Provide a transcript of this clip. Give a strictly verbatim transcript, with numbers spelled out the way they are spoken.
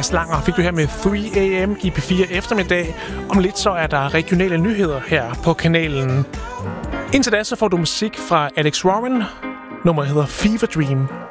Mads Langer fik du her med tre a m i P fire eftermiddag. Om lidt så er der regionale nyheder her på kanalen. Indtil da så får du musik fra Alex Warren. Nummeret hedder Fever Dream.